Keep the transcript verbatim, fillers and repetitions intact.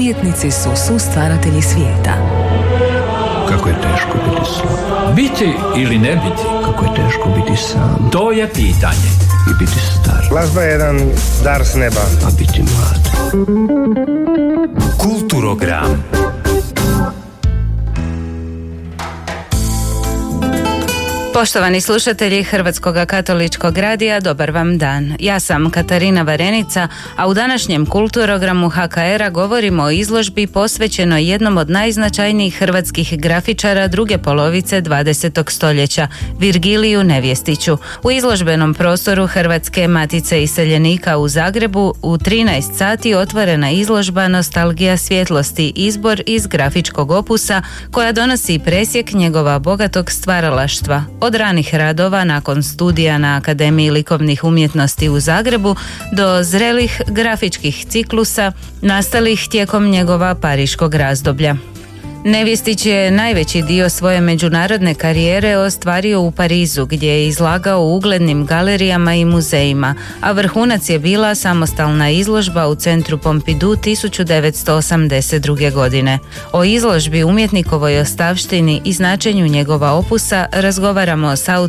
Umjetnici su sustvaratelji svijeta. Kako je teško biti slab. Biti ili ne biti? Kako je teško biti sam. To je pitanje. I biti star. Glazba je jedan dar s neba. A biti mlad. Kulturogram. Poštovani slušatelji Hrvatskog katoličkog radija, dobar vam dan. Ja sam Katarina Varenica, a u današnjem kulturogramu H K R-a govorimo o izložbi posvećenoj jednom od najznačajnijih hrvatskih grafičara druge polovice dvadesetog stoljeća, Virgiliju Nevjestiću. U izložbenom prostoru Hrvatske matice iseljenika u Zagrebu u trinaest sati otvorena izložba Nostalgija svjetlosti, izbor iz grafičkog opusa koja donosi presjek njegova bogatog stvaralaštva. Od ranih radova nakon studija na Akademiji likovnih umjetnosti u Zagrebu do zrelih grafičkih ciklusa nastalih tijekom njegova pariškog razdoblja. Nevjestić je najveći dio svoje međunarodne karijere ostvario u Parizu, gdje je izlagao u uglednim galerijama i muzejima, a vrhunac je bila samostalna izložba u centru Pompidou tisuću devetsto osamdeset druge. godine. O izložbi, umjetnikovoj ostavštini i značenju njegova opusa razgovaramo s autorom